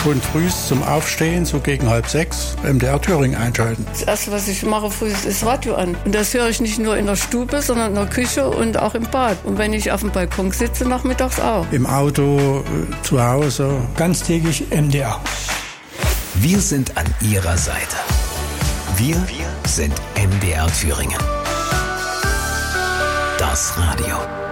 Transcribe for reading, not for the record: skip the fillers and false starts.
Und früh zum Aufstehen, so gegen 5:30, MDR Thüringen einschalten. Das Erste, was ich mache früh, ist Radio an. Und das höre ich nicht nur in der Stube, sondern in der Küche und auch im Bad. Und wenn ich auf dem Balkon sitze, nachmittags auch. Im Auto, zu Hause. Ganztägig MDR. Wir sind an Ihrer Seite. Wir sind MDR Thüringen. Das Radio.